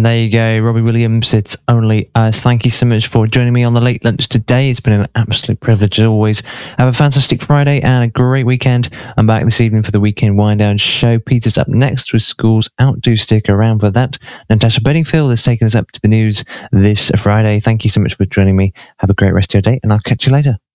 And there you go, Robbie Williams, It's Only Us. Thank you so much for joining me on the Late Lunch today. It's been an absolute privilege as always. Have a fantastic Friday and a great weekend. I'm back this evening for the Weekend Wind Down show. Peter's up next with Schools Out. Do stick around for that. Natasha Bedingfield has taken us up to the news this Friday. Thank you so much for joining me. Have a great rest of your day, and I'll catch you later.